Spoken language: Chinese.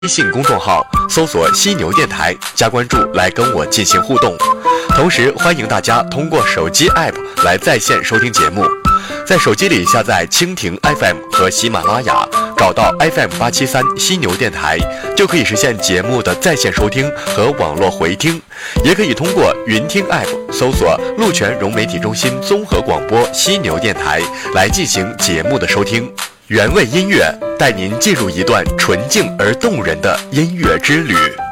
微信公众号搜索犀牛电台，加关注来跟我进行互动。同时欢迎大家通过手机 app 来在线收听节目，在手机里下载蜻蜓 FM 和喜马拉雅，找到 FM873犀牛电台，就可以实现节目的在线收听和网络回听。也可以通过云听 app 搜索鹿泉融媒体中心综合广播犀牛电台来进行节目的收听。原味音乐带您进入一段纯净而动人的音乐之旅。